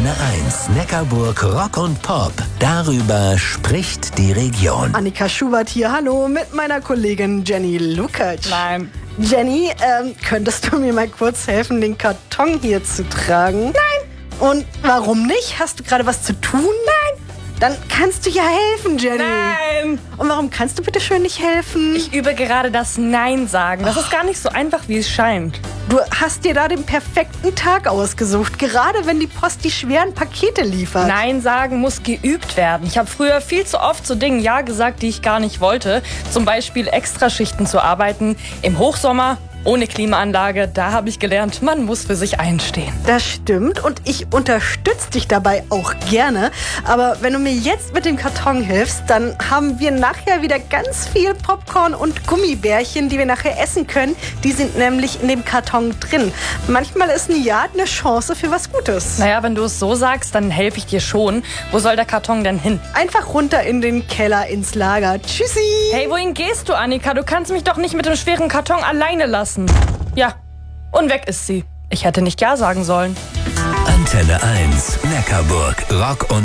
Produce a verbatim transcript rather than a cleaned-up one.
Antenne eins, Neckarburg Rock und Pop. Darüber spricht die Region. Annika Schubert hier, hallo, mit meiner Kollegin Jenny Lukacs. Nein. Jenny, ähm, könntest du mir mal kurz helfen, den Karton hier zu tragen? Nein. Und warum nicht? Hast du gerade was zu tun? Nein. Dann kannst du ja helfen, Jenny. Nein. Und warum kannst du bitte schön nicht helfen? Ich übe gerade das Nein sagen. Das ist gar nicht so einfach, wie es scheint. Du hast dir da den perfekten Tag ausgesucht, gerade wenn die Post die schweren Pakete liefert. Nein sagen muss geübt werden. Ich habe früher viel zu oft zu Dingen Ja gesagt, die ich gar nicht wollte. Zum Beispiel Extraschichten zu arbeiten im Hochsommer. Ohne Klimaanlage, da habe ich gelernt, man muss für sich einstehen. Das stimmt und ich unterstütze dich dabei auch gerne. Aber wenn du mir jetzt mit dem Karton hilfst, dann haben wir nachher wieder ganz viel Popcorn und Gummibärchen, die wir nachher essen können. Die sind nämlich in dem Karton drin. Manchmal ist ein Ja eine Chance für was Gutes. Naja, wenn du es so sagst, dann helfe ich dir schon. Wo soll der Karton denn hin? Einfach runter in den Keller ins Lager. Tschüssi! Hey, wohin gehst du, Annika? Du kannst mich doch nicht mit dem schweren Karton alleine lassen. Ja, und weg ist sie. Ich hätte nicht Ja sagen sollen. Antenne eins, Neckarburg Rock und